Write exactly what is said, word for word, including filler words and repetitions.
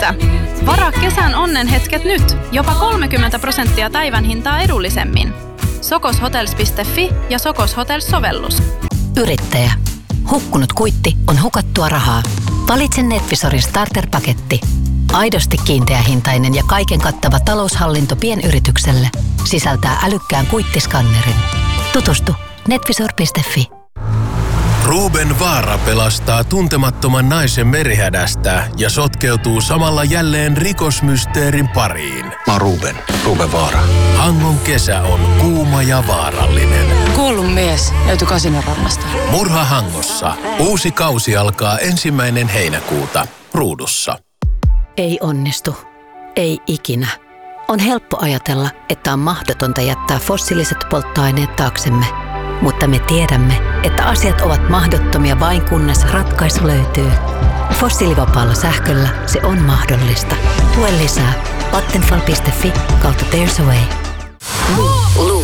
Että varaa kesän onnenhetket nyt. Jopa kolmekymmentä prosenttia päivän hintaa edullisemmin. sokoshotels piste fi ja Sokos Hotels-sovellus. Yrittäjä. Hukkunut kuitti on hukattua rahaa. Valitse Netvisorin starter-paketti. Aidosti kiinteähintainen ja kaiken kattava taloushallinto pienyritykselle. Sisältää älykkään kuittiskannerin. Tutustu netvisor piste fi. Ruben Vaara pelastaa tuntemattoman naisen merihädästä ja sotkeutuu samalla jälleen rikosmysteerin pariin. Mä oon Ruben, Ruben Vaara. Hangon kesä on kuuma ja vaarallinen. Kuollut mies löytyi Kasinorannasta. Murha Hangossa. Uusi kausi alkaa ensimmäinen heinäkuuta Ruudussa. Ei onnistu. Ei ikinä. On helppo ajatella, että on mahdotonta jättää fossiiliset polttoaineet taaksemme. Mutta me tiedämme, että asiat ovat mahdottomia vain kunnes ratkaisu löytyy. Fossiilivapaalla sähköllä se on mahdollista. Tue lisää. Vattenfall piste fi kautta There's a Way.